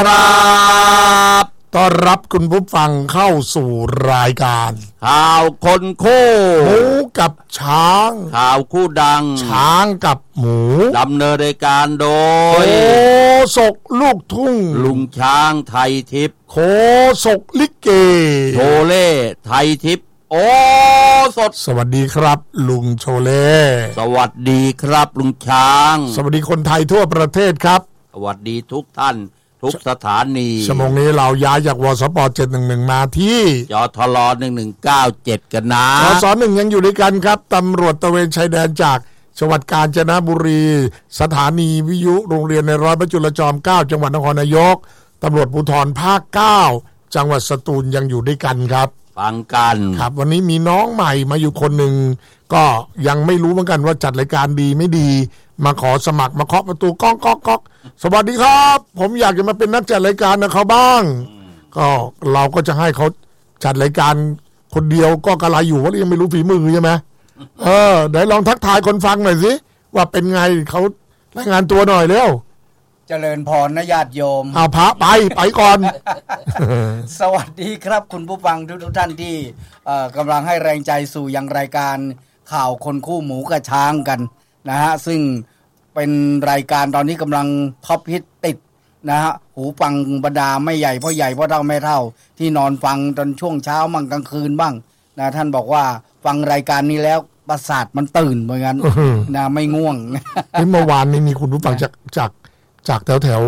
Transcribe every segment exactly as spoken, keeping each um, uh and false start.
ครับต้อนรับคุณผู้ฟังเข้าสู่รายการข่าวคนคู่หมูกับช้างข่าวคู่ดังช้างกับหมูดำเนินรายการโดยโคศกลูกทุ่งลุงช้างไทยทิพย์โคศกลิเกโชเล่ไทยทิพย์โอ้สดสวัสดีครับลุงโชเล่สวัสดีครับลุงช้างสวัสดีคนไทยทั่วประเทศครับสวัสดีทุกท่านทุกสถานีชั่วโมงนี้เราย้ายจากวสปเจ็ดหนึ่งหนึ่งมาที่จทลหนึ่งหนึ่งเก้าเจ็ดกันนะจสหนึ่งยังอยู่ด้วยกันครับตำรวจตระเวนชายแดนจากจังหวัดกาญจนบุรีสถานีวิทยุโรงเรียนในร้อยพระจุลจอมเกล้าจังหวัดนครนายกตำรวจภูธรภาคเก้าจังหวัดสตูลยังอยู่ด้วยกันครับฟังกันครับวันนี้มีน้องใหม่มาอยู่คนหนึ่งก็ยังไม่รู้เหมือนกันว่าจัดรายการดีไม่ดีมาขอสมัครมาเคาะประตูก๊อกก๊อกก๊อกสวัสดีครับผมอยากจะมาเป็นนักจัดรายการนะเขาบ้างก็เราก็จะให้เขาจัดรายการคนเดียวก็กระไรอยู่ว่ายังไม่รู้ฝีมือใช่ไหมเออเดี๋ยวลองทักทายคนฟังหน่อยสิว่าเป็นไงเขารายงานตัวหน่อยเร็วเจริญพรนะญาติโยมเอาพระไปไปก่อนสวัสดีครับคุณผู้ฟังทุกๆท่านที่กำลังให้แรงใจสู่ยังรายการข่าวคนคู่หมูกับช้างกันนะฮะซึ่งเป็นรายการตอนนี้กำลังท็อปฮิตติดนะฮะหูฟังบรรดาไม่ใหญ่พ่อใหญ่พ่อเฒ่าแม่เฒ่าที่นอนฟังตอนช่วงเช้ามั่งกลางคืนบ้างนะท่านบอกว่าฟังรายการนี้แล้วประสาทมันตื่นเหมือนกันนะไม่ง่วงเมื่อวานนี้มีคุณผู้ฟังจากจากจากแถวแถว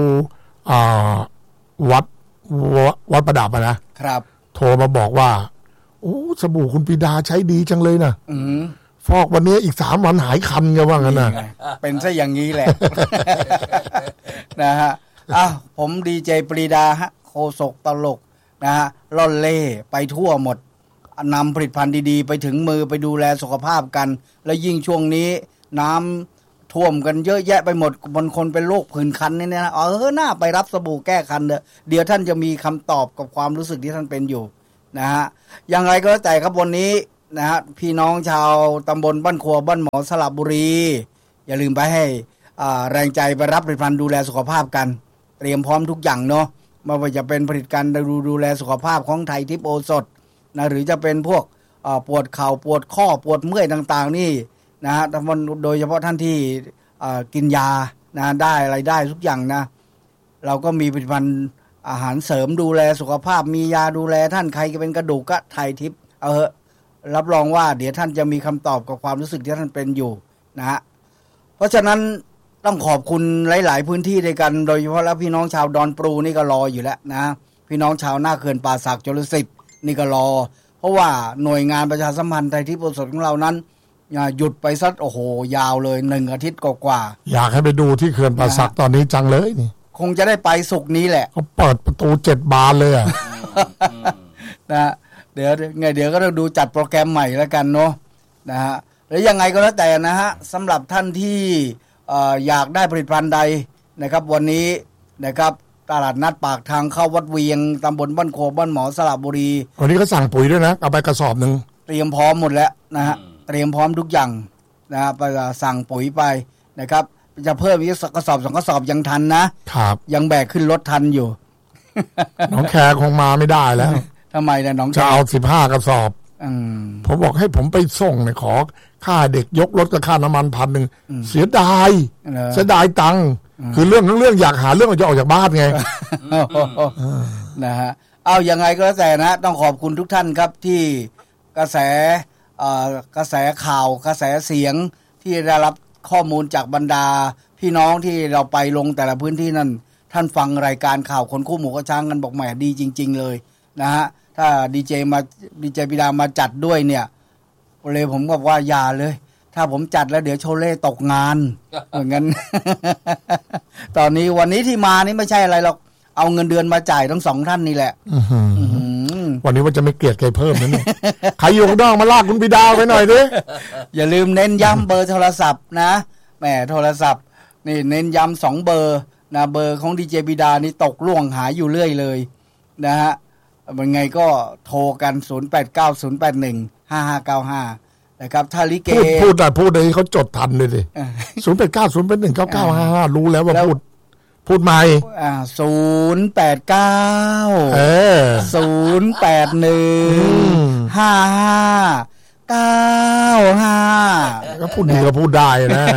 วัดวัดประดับนะครับโทรมาบอกว่าโอ้สบู่คุณปีดาใช้ดีจังเลยนะฟอกวันนี้อีกสามวันหายคันกันว่างั้นนะเป็นซะอย่างนี้แหละ นะฮะอ้าวผมดีเจปรีดาฮะโคศกตลกนะฮะล่อนเล่ไปทั่วหมดนำผลิตภัณฑ์ดีๆไปถึงมือไปดูแลสุขภาพกันและยิ่งช่วงนี้น้ำท่วมกันเยอะแยะไปหมดบางคนเป็นโรคผื่นคันนี่นะเออหน้าไปรับสบู่แก้คันเด้อเดี๋ยวท่านจะมีคำตอบกับความรู้สึกที่ท่านเป็นอยู่นะฮะอย่างไรก็แล้วแต่ครับวันนี้นะฮะพี่น้องชาวตำบลบ้านครัวบ้านหมอสระบุรีอย่าลืมไปให้แรงใจไปรับผลิตภัณฑ์ดูแลสุขภาพกันเตรียมพร้อมทุกอย่างเนาะไม่ว่าจะเป็นผลิตภัณฑ์ดูดูแลสุขภาพของไทยทิพย์โอสถนะหรือจะเป็นพวกปวดเข่าปวดข้อปวดเมื่อยต่างๆนี่นะฮะโดยเฉพาะท่านที่กินยานะได้อะไรได้ทุกอย่างนะเราก็มีผลิตภัณฑ์อาหารเสริมดูแลสุขภาพมียาดูแลท่านใครจะเป็นกระดูกก็ไทยทิพย์เอาเหอะรับรองว่าเดี๋ยวท่านจะมีคำตอบกับความรู้สึกที่ท่านเป็นอยู่นะฮะเพราะฉะนั้นต้องขอบคุณหลายๆพื้นที่ด้วยกันโดยเฉพาะแล้วพี่น้องชาวดอนปรูนี่ก็รออยู่แล้วนะพี่น้องชาวหน้าเขื่อนป่าสักจุลสิทธิ์นี่ก็รอเพราะว่าหน่วยงานประชาสัมพันธ์ไทยทิพย์โอสถของเรานั้นหยุดไปสักโอ้โหยาวเลยหนึ่งอาทิตย์กว่าๆอยากให้ไปดูที่เขื่อนป่าสักตอนนี้จังเลยนี่คงจะได้ไปสุกนี้แหละเขาเปิดประตูเจ็ดบานเลยอ่ะนะเดี๋ยวไงเดี๋ยวก็ต้องดูจัดโปรแกรมใหม่แล้วกันเนาะนะฮะหรือยังไงก็แล้วแต่นะฮะสำหรับท่านที่อยากได้ผลิตภัณฑ์ใดนะครับวันนี้นะครับตลาดนัดปากทางเข้าวัดเวียงตำบลบ้านโคบ้านหมอสระบุรีวันนี้ก็สั่งปุ๋ยด้วยนะเอาไปกระสอบหนึ่งเตรียมพร้อมหมดแล้วนะฮะเตรียมพร้อมทุกอย่างนะฮะไปสั่งปุ๋ยไปนะครับจะเพิ่มอีกกระสอบสองกระสอบยังทันนะครับยังแบกขึ้นรถทันอยู่น้องแคร์คงมาไม่ได้แล้วทำไมล่ะน้องจะเอาสิบห้ากระสอบผมบอกให้ผมไปส่งเนี่ยขอค่าเด็กยกรถกับค่าน้ำมันพันหนึ่งเสียดายเสียดายตังค์คือเรื่องทั้งเรื่องอยากหาเรื่องจะออกจากบ้านไงนะฮะเอายังไงก็แล้วแต่นะต้องขอบคุณทุกท่านครับที่กระแสกระแสข่าวกระแสเสียงที่ได้รับข้อมูลจากบรรดาพี่น้องที่เราไปลงแต่ละพื้นที่นั่นท่านฟังรายการข่าวคนคู่หมูกระช้างกันบอกแหมดีจริงๆเลยนะฮะถ้าดีเจมาดีเจปิดามาจัดด้วยเนี่ยเลยผมบอกว่าอย่าเลยถ้าผมจัดแล้วเดี๋ยวโชเล่ตกงานเหมือนกัน ตอนนี้วันนี้ที่มานี่ไม่ใช่อะไรหรอกเอาเงินเดือนมาจ่ายทั้งสองท่านนี่แหละวันนี้ว่าจะไม่เกลียดใครเพิ่มนะเนี่ยใครอยู่ข้างนอกมาลากคุณปิดาไปหน่อยดิอย่าลืมเน้นย้ำเบอร์โทรศัพท์นะแหมโทรศัพท์นี่เน้นย้ำสองเบอร์นะเบอร์ของดีเจปิดานี่ตกล่วงหายอยู่เรื่อยเลยนะฮะเป็นไงก็โทรกันศูนย์ แปด เก้า ศูนย์ แปด หนึ่ง ห้า ห้า เก้า ห้านะครับถ้าลิเกพูดพูดแต่พูดเลยเขาจดทันเลยดิศูนย์ แปด เก้า ศูนย์ แปด หนึ่ง เก้า เก้า ห้า ห้ารู้แล้วว่าพูดพูดใหม่อ่าศูนย์แปดเก้าเออศูนย์แปดหนึ่งห้าห้าเก้าห้าก็พูดดีก็พูดได้นะ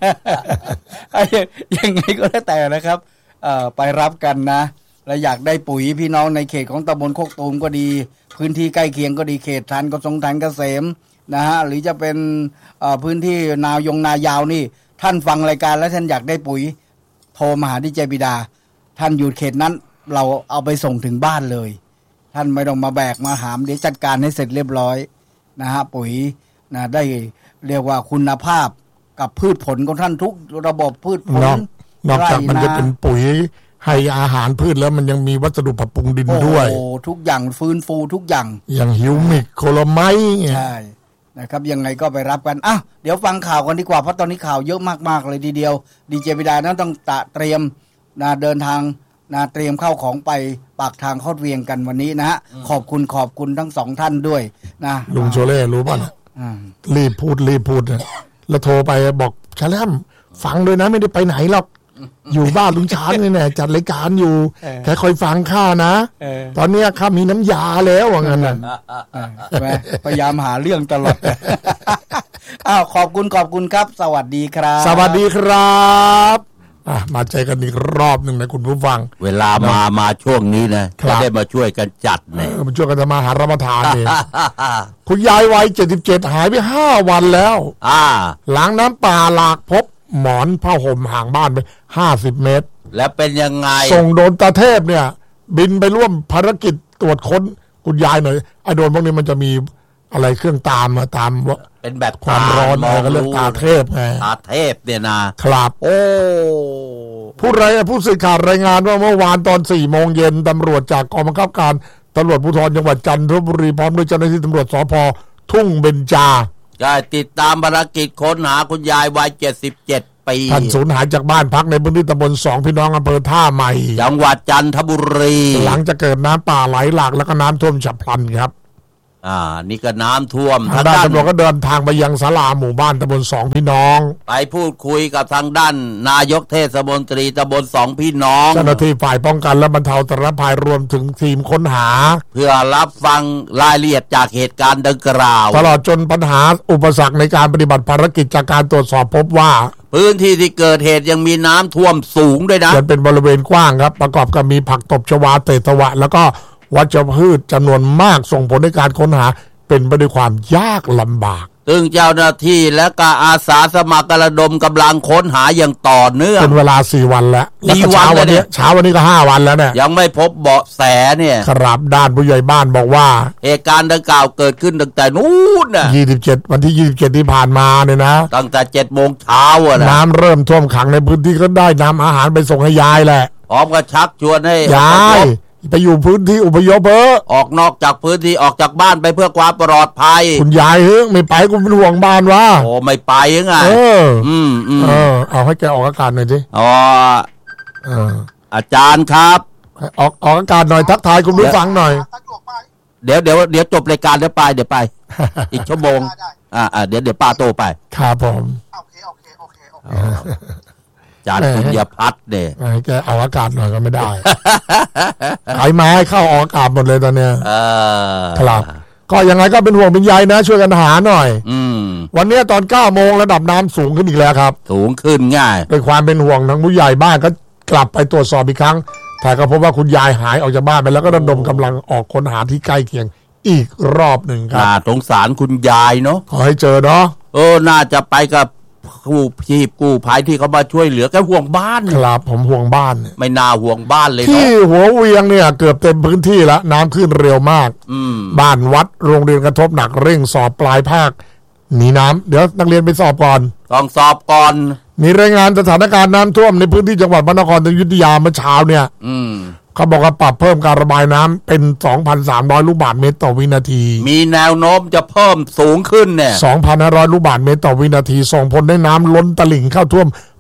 ยังไงก็แล้วแต่นะครับเอ่อไปรับกันนะและอยากได้ปุ๋ยพี่น้องในเขตของตำบลโคกตูมก็ดีพื้นที่ใกล้เคียงก็ดีเขตทันก็ทรงทันเกษมนะฮะหรือจะเป็นพื้นที่นาวยงนายาวนี่ท่านฟังรายการแล้วท่านอยากได้ปุ๋ยโทรมาหาดีเจบิดาท่านอยู่เขตนั้นเราเอาไปส่งถึงบ้านเลยท่านไม่ต้องมาแบกมาหามเดี๋ยวจัดการให้เสร็จเรียบร้อยนะฮะปุ๋ยนะได้เรียกว่าคุณภาพกับพืชผลของท่านทุกระบบพืชผลนอกจากมันจะเป็นปุ๋ยให้อาหารพืชแล้วมันยังมีวัสดุปรับปรุงดินด้วยโอ้ทุกอย่างฟื้นฟูทุกอย่างอย่างฮิวมิกโคโลไมต์ใช่นะครับยังไงก็ไปรับกันอ่ะเดี๋ยวฟังข่าวกันดีกว่าเพราะตอนนี้ข่าวเยอะมากๆเลยทีเดียวดีเจบิดานั้นต้องเตรียมนะเดินทางนะเตรียมเข้าของไปปากทางเข้าเวียงกันวันนี้นะฮะขอบคุณขอบคุณทั้งสองท่านด้วยนะลุงโชเล่รู้ป่ะรีบพูดรีบพูดนะแล้วโทรไปบอกชาแลมฟังเลยนะไม่ได้ไปไหนหรอกอยู่บ้านลุงช้างนี่แน่จัดรายการอยู่แค่คอยฟังข้านะตอนนี้ข้ามีน้ำยาแล้วว่างั้นน่ะพยายามหาเรื่องตลอดอ้าวขอบคุณขอบคุณครับสวัสดีครับสวัสดีครับมาเจอกันอีกรอบหนึ่งนะคุณผู้ฟังเวลามามาช่วงนี้นะจะได้มาช่วยกันจัดเนี่ยมาช่วยกันทำมาหารับประทานเองคุณยายวัยเจ็ดสิบเจ็ดหายไปห้าวันแล้วหลังน้ำป่าหลากพบหมอนผ้าห่มห่างบ้านไปห้าสิบเมตรแล้วเป็นยังไงส่งโดนตาเทพเนี่ยบินไปร่วมภารกิจตรวจค้นคุณยายหน่อยไอ้โดนพวกนี้มันจะมีอะไรเครื่องตามมาตามว่าเป็นแบบความร้อนอะไรก็เรียกตาเทพไงตาเทพเนี่ยนะครับโอ้ผู้รายผู้สื่อข่าวรายงานว่าเมื่อวานตอนสี่โมงเย็นตำรวจจากกองบังคับการตำรวจภูธรจังหวัดจันทบุรีพร้อมด้วยเจ้าหน้าที่ตำรวจสภ.ทุ่งเบญจาได้ติดตามภารกิจค้นหาคุณยายวัยเจ็ดสิบเจ็ดปีท่านสูญหายจากบ้านพักในพื้นที่ตำบลสองพี่น้องอำเภอท่าใหม่จังหวัดจันทบุรีหลังจะเกิดน้ำป่าไหลหลากแล้วก็น้ำท่วมฉับพลันครับอ่านี่ก็น้ำท่วมทางด้านตำรวจก็เดินทางไปยังศาลาหมู่บ้านตำบลสองพี่น้องไปพูดคุยกับทางด้านนายกเทศมนตรีตำบลสองพี่น้องเจ้าหน้าที่ฝ่ายป้องกันและบรรเทาสาธารณภัยรวมถึงทีมค้นหาเพื่อรับฟังรายละเอียดจากเหตุการณ์ดังกล่าวตลอดจนปัญหาอุปสรรคในการปฏิบัติภารกิจจากการตรวจสอบพบว่าพื้นที่ที่เกิดเหตุยังมีน้ำท่วมสูงด้วยนะมันเป็นบริเวณกว้างครับประกอบกับมีผักตบชวาเตตวะแล้วก็วัชพืชจำนวนมากส่งผลในการค้นหาเป็นไปด้วยความยากลำบากซึ่งเจ้าหน้าที่และก็อาสาสมัครกระดมกำลังค้นหาอย่างต่อเนื่องเป็นเวลาสี่วันแล้วแล้วก็เช้าวันนี้เช้าวันนี้ก็ห้าวันแล้วเนี่ยยังไม่พบเบาะแสเนี่ยครับด้านผู้ใหญ่บ้านบอกว่าเหตุการณ์ดังกล่าวเกิดขึ้นตั้งแต่นู้นน่ะยี่สิบเจ็ดวันที่ยี่สิบเจ็ดที่ผ่านมาเนี่ยนะตั้งแต่เจ็ดโมงเช้าอ่ะนะน้ำเริ่มท่วมขังในพื้นที่ก็ได้นำอาหารไปส่งให้ยายแหละพร้อมกับชักชวนให้ยายไปอยู่พื้นที่อพยพเพ้อออกนอกจากพื้นที่ออกจากบ้านไปเพื่อความปลอดภัยคุณยายเฮ้ยไม่ไปกูเป็นห่วงบ้านวะโอ้ไม่ไปยังไงเอออืมอืมเออเอาให้แกออกอากาศหน่อยสิอ๋อเอออาจารย์ครับออกออกอากาศหน่อยทักทายคุณผู้ฟังหน่อยเดี๋ยวเดี๋ยวเดี๋ยวจบรายการแล้วไปเดี๋ยวไปอีกชั่วโมงอ่าอ่าเดี๋ยวเดี๋ยวป้าโตไปครับผมโอเคโอเคโอเคโอเคจานคุณยพัฒน์เนี่ยแกเอาอากาศหน่อยก็ไม่ได้ขายไม้เข้าออกอากาศหมดเลยตอนเนี้ยครับก็ยังไงก็เป็นห่วงเป็นใยนะช่วยกันหาหน่อยอืมวันนี้ตอนเก้าโมงระดับน้ำสูงขึ้นอีกแล้วครับสูงขึ้นง่ายด้วยความเป็นห่วงทั้งผู้ใหญ่บ้านก็กลับไปตรวจสอบอีกครั้งแต่ก็พบว่าคุณยายหายออกจากบ้านไปแล้วก็ระดมกำลังออกค้นหาที่ใกล้เคียงอีกรอบหนึ่งครับน่าสงสารคุณยายเนาะขอให้เจอเนาะเออน่าจะไปกับกู้ชีพกู้ภัยที่เขามาช่วยเหลือแกห่วงบ้านครับผมห่วงบ้านไม่น่าห่วงบ้านเลยที่หัวเวียงเนี่ยเกือบเต็มพื้นที่แล้วน้ำขึ้นเร็วมากบ้านวัดโรงเรียนกระทบหนักเร่งสอบปลายภาคหนีน้ำเดี๋ยวนักเรียนไปสอบก่อนต้องสอบก่อนมีรายงานสถานการณ์น้ำท่วมในพื้นที่จังหวัดพระนครศรีอยุธยาเมื่อเช้าเนี่ยเขาบอกว่าปรับเพิ่มการระบายน้ำเป็น สองพันสามร้อย ลูกบาศก์เมตรต่อวินาทีมีแนวโน้มจะเพิ่มสูงขึ้นเนี่ยสองพันห้าร้อย ลูกบาศก์เมตรต่อวินาทีส่งผลให้น้ำล้นตลิ่งเข้าท่วม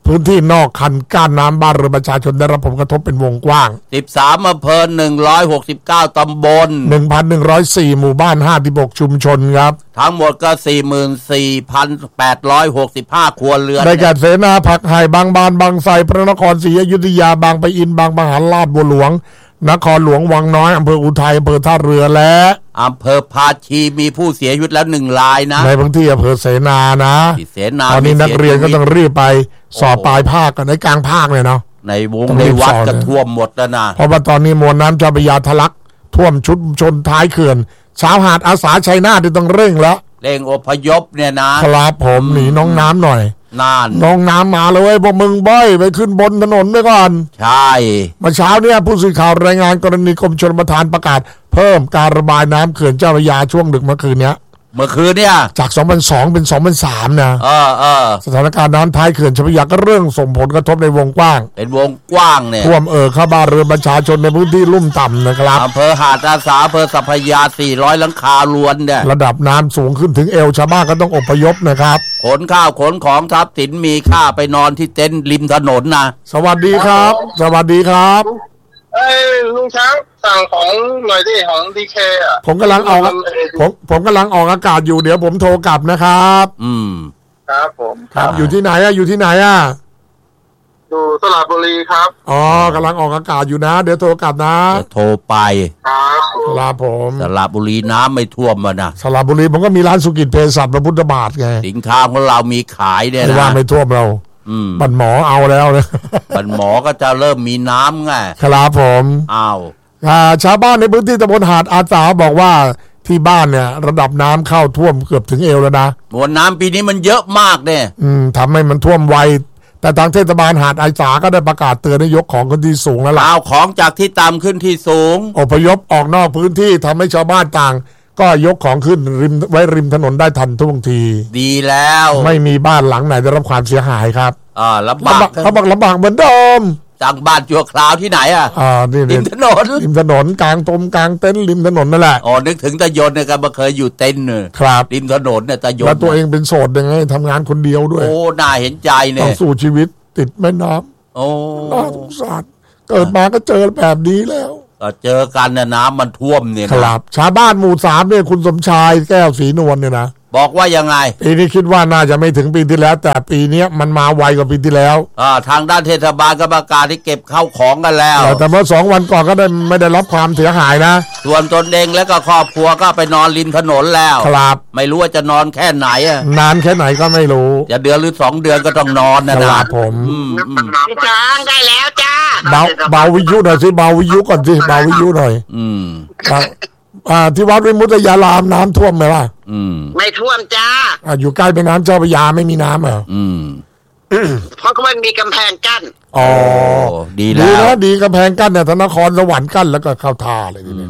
พื้นที่นอกคันกั้นน้ำบ้านเรือนประชาชนได้รับผลกระทบเป็นวงกว้างสิบสามอำเภอหนึ่งร้อยหกสิบเก้าตำบลหนึ่งพันหนึ่งร้อยสี่ หมู่บ้านห้าสิบหกชุมชนครับทั้งหมดก็ สี่หมื่นสี่พันแปดร้อยหกสิบห้า ครัวเรือนได้แก่เสนาผักไห่บางบานบางไทรพระนครศรีอยุธยาบางปะอินบางปะหันลาดบัวหลวงนครหลวงวังน้อยอำเภออุทัยอำเภอท่าเรือและอำเภอภาชีมีผู้เสียชีวิตแล้วหนึ่งรายนะในพื้นที่อำเภอเสนานะเสนาตอนนี้นักเรียนก็ต้องรีบไปสอบปลายภาคกันในกลางภาคเลยเนาะในวงในวัดจะท่วมหมดแล้วนะเพราะว่าตอนนี้มวลน้ำเจ้าพระยาทะลักท่วมชุมชนท้ายเขื่อนชาวหาดอาสาชัยนาทที่ต้องเร่งแล้วเร่งอพยพเนี่ยนะครับผมหนีน้องน้ำหน่อยนานน้องน้ำมาเลยพวกมึงบ่อยไปขึ้นบนถนนไปก่อนใช่เมื่อเช้าเนี่ยผู้สื่อข่าวรายงานกรณีกรมชลประทานประกาศเพิ่มการระบายน้ำเขื่อนเจ้าพระยาช่วงดึกเมื่อคืนเนี้ยเมื่อคืนเนี่ยจาก สองพันสอง เป็น สองพันสาม นะเออเออสถานการณ์น้ำท้ายเขื่อนเจ้าพระยาก็เรื่องส่งผลกระทบในวงกว้างเป็นวงกว้างเนี่ยท่วมเอ่อเข้าบ้านเรือนประชาชนในพื้นที่ลุ่มต่ำนะครับอำเภอหาดอาสาอำเภอสัพยาสี่ร้อยหลังคาเรือนเนี่ยระดับน้ำสูงขึ้นถึงเอวชาวบ้านก็ต้องอพยพนะครับขนข้าวขนของทรัพย์สินมีค่าไปนอนที่เต็นท์ริมถนนนะสวัสดีครับสวัสดีครับเอ้ยลุงช้างสั่งของหน่อยดิของดีเคอ่ะผมกำลังออกผมผมกำลังออกอากาศอยู่เดี๋ยวผมโทรกลับนะครับอืมครับผมครับอยู่ที่ไหนอ่ะอยู่ที่ไหนอ่ะอยู่สระบุรีครับอ๋อกำลังออกอากาศอยู่นะเดี๋ยวโทรกลับนะโทรไปครับครับผมสระบุรีน้ำไม่ท่วมมานะสระบุรีผมก็มีร้านสุกิจเภสัชพระพุทธบาทไงสินค้าของเรามีขายเนี่ยนะไม่ว่าไม่ท่วมเราบันหมอเอาแล้วเลยบันหมอก็จะเริ่มมีน้ำไงครับผมอ้าวชาวบ้านในพื้นที่ตำบลหาดอาสาบอกว่าที่บ้านเนี่ยระดับน้ำเข้าท่วมเกือบถึงเอวแล้วนะมวลน้ำปีนี้มันเยอะมากเนี่ยอืมทำให้มันท่วมไวแต่ทางเทศบาลหาดอาสาก็ได้ประกาศเตือนให้ยกของขึ้นที่สูงแล้วล่ะเอาของจากที่ต่ำขึ้นที่สูงอพยพออกนอกพื้นที่ทำให้ชาวบ้านต่างก็ยกของขึ้นริมไว้ริมถนนได้ทันท่วงทีดีแล้วไม่มีบ้านหลังไหนได้รับความเสียหายครับอ่าลำบากเขาบอกลำบากเหมือนเดิมจากบ้านชั่วคราวที่ไหนอ่ะอ่านี่ริมถนนริมถนนกลางตมกลางเต็นท์ริมถนนนั่นแหละอ๋อนึกถึงตายนเนี่ยก็มาเคยอยู่เต็นท์เนี่ยครับริมถนนเนี่ยตายนแล้วตัวเองเป็นโสดยังไงทำงานคนเดียวด้วยโอ้น่าเห็นใจเนี่ยต้องสู้ชีวิตติดแม่น้ำโอ้น่าสงสารเกิดมาก็เจอแบบนี้แล้วเจอกันเนี่ยน้ำมันท่วมเนี่ยครับชาวบ้านหมู่สามเนี่ยคุณสมชายแก้วศรีนวลเนี่ยนะบอกว่ายังไงปีนี้คิดว่าน่าจะไม่ถึงปีที่แล้วแต่ปีนี้มันมาไวกว่าปีที่แล้วอ่าทางด้านเทศบาลก็ประกาศที่เก็บเข้าของกันแล้วแต่เมื่อสองวันก่อนก็ได้ไม่ได้รับความเสียหายนะส่วนตนเองและก็ครอบครัวก็ไปนอนริมถนนแล้วครับไม่รู้ว่าจะนอนแค่ไหนอ่ะนานแค่ไหนก็ไม่รู้จะเดือนหรือสองเดือนก็ต้องนอนนะนะครับผมพี่ช้างได้แล้วจ้าเบาเบาวิทยุหน่อยสิเบาวิทยุก่อนสิเบาวิทยุหน่อยอืมอ่าที่วัดวิมุตติยารามน้ำท่วมไหมล่ะอืมไม่ท่วมจ้าอ่าอยู่ใกล้แม่น้ำเจ้าพระยาไม่มีน้ำเหรออืมเพราะมันมีกำแพงกั้นอ๋อดีแล้วดีนะดีกำแพงกั้นเนี่ยธนครสวรรค์กั้นแล้วก็เข้าท่าเลยทีนี้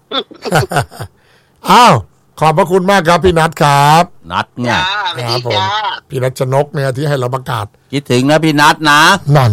อ้าวขอบพระคุณมากครับพี่นัทครับนัทเนี่ยครับผมพี่นัทชนกเนี่ยที่ให้เราประกาศคิดถึงนะพี่นัทนะนั่น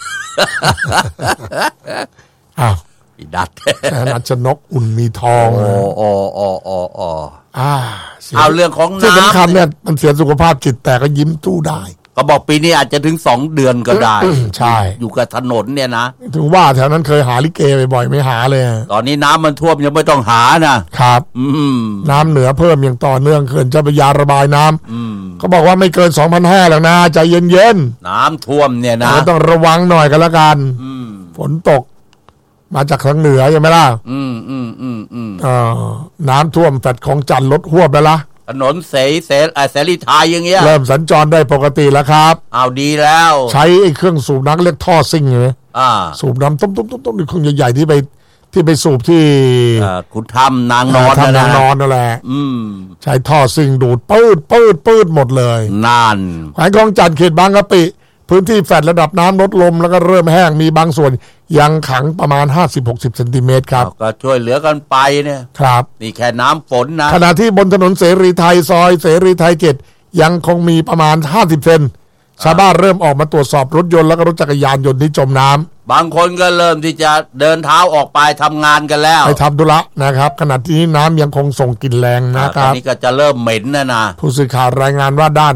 อ้าวดัดนัชนกอุ่นมีทองโอ้โอ้โอ้โอ้โอ้อ่าเอาเรื่องของน้ำที่สำคัญเนี่ยมันเสียสุขภาพจิตแต่ก็ยิ้มตู้ได้ก็บอกปีนี้อาจจะถึงสองเดือนก็ได้ใช่อยู่กับถนนเนี่ยนะถึงว่าแถวนั้นเคยหาลิเกบ่อยๆไม่หาเลยตอนนี้น้ำมันท่วมยังไม่ต้องหานะครับอืมน้ำเหนือเพิ่มอย่างต่อเนื่องเขื่อนเจ้าพระยาระบายน้ำอืมเขาบอกว่าไม่เกิน สองพันห้าร้อย แล้วนะใจเย็นๆน้ำท่วมเนี่ยนะต้องระวังหน่อยกันละกันอืมฝนตกมาจากทางเหนือใช่ไหมล่ะอืมอืมอืมอืมอ่าน้ำท่วมแฟดของจันทร์ลดหวบไปละถนนเสเสเสรีไทยอย่างเงี้ยเริ่มสัญจรได้ปกติแล้วครับเอาดีแล้วใช้ไอ้เครื่องสูบน้ำเรียกท่อซิ่งเลยอ่าสูบน้ำต้มต้มต้มต้มเครื่องใหญ่ๆที่ไปที่ไปสูบที่คุณทำนางนอนทำนางนอนนั่นแหละอืมใช้ท่อซิ่งดูดปืดปืดปืดหมดเลยนานแขวงคลองจันทร์เขตบางกะปิพื้นที่แฟลตระดับน้ำลดลมแล้วก็เริ่มแห้งมีบางส่วนยังขังประมาณ ห้าสิบถึงหกสิบ เซนติเมตรครับก็ช่วยเหลือกันไปเนี่ยครับนี่แค่น้ำฝนนะขณะที่บนถนนเสรีไทยซอยเสรีไทยเจ็ดยังคงมีประมาณห้าสิบเซนชาวบ้านเริ่มออกมาตรวจสอบรถยนต์แล้วก็รถจักรยานยนต์ที่จมน้ำบางคนก็เริ่มที่จะเดินเท้าออกไปทำงานกันแล้วไปทำธุระนะครับขณะที่น้ำยังคงส่งกลิ่นแรงนะครับตอนนี้ก็จะเริ่มเหม็นนะนะผู้สื่อข่าวรายงานว่าด้าน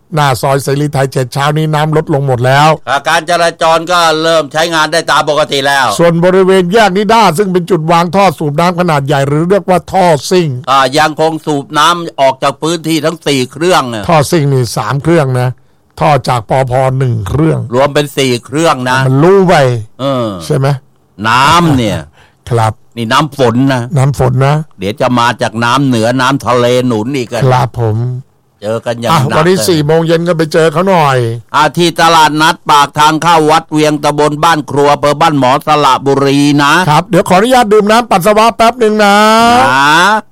หน้าซอยเสรีไทยเจ็ดเช้านี้น้ำลดลงหมดแล้วการจราจรก็เริ่มใช้งานได้ตามปกติแล้วส่วนบริเวณแยกนิด้าซึ่งเป็นจุดวางท่อสูบน้ำขนาดใหญ่หรือเรียกว่าท่อซิ่งอ่ายังคงสูบน้ำออกจากพื้นที่ทั้งสี่เครื่องท่อซิ่งนี่สามเครื่องนะท่อจากปพหนึ่งเครื่องรวมเป็นสี่เครื่องนะมันรู้ไปเออใช่ไหมน้ำเนี่ยครับนี่น้ำฝนนะน้ำฝนนะเดี๋ยวจะมาจากน้ำเหนือน้ำทะเลหนุนอีกกันครับผมเจอกันอย่างหนักวันนี้สี่โมงเย็นก็ไปเจอเขาหน่อยอาที่ตลาดนัดปากทางเข้าวัดเวียงตำบลบ้านครัวอำเภอบ้านหมอสระบุรีนะครับเดี๋ยวขออนุญาตดื่มน้ำปัสสาวะแป๊บหนึ่งนะนะ